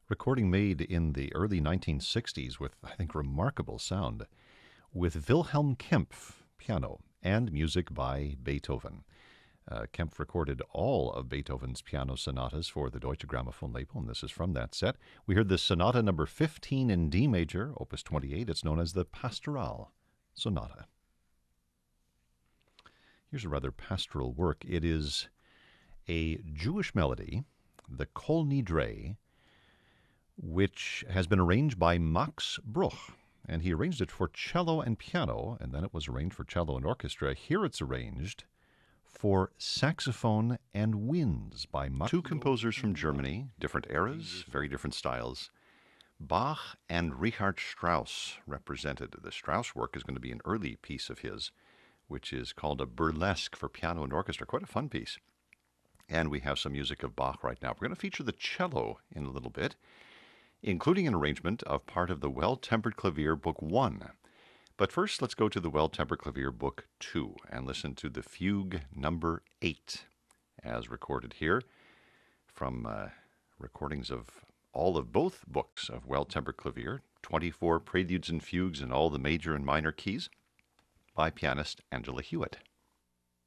recording made in the early 1960s with, I think, remarkable sound, with Wilhelm Kempff, piano, and music by Beethoven. Kempff recorded all of Beethoven's piano sonatas for the Deutsche Grammophon label, and this is from that set. We heard the Sonata number 15 in D major, opus 28. It's known as the Pastoral Sonata. Here's a rather pastoral work. It is a Jewish melody, the Kol Nidre, which has been arranged by Max Bruch, and he arranged it for cello and piano, and then it was arranged for cello and orchestra. Here it's arranged for saxophone and winds by Max. Two composers from Germany, different eras, very different styles. Bach and Richard Strauss represented. The Strauss work is going to be an early piece of his, which is called a burlesque for piano and orchestra. Quite a fun piece. And we have some music of Bach right now. We're going to feature the cello in a little bit, including an arrangement of part of the Well-Tempered Clavier Book 1. But first, let's go to the Well-Tempered Clavier Book 2 and listen to the Fugue number 8, as recorded here from recordings of all of both books of Well-Tempered Clavier, 24 preludes and fugues in all the major and minor keys, by pianist Angela Hewitt.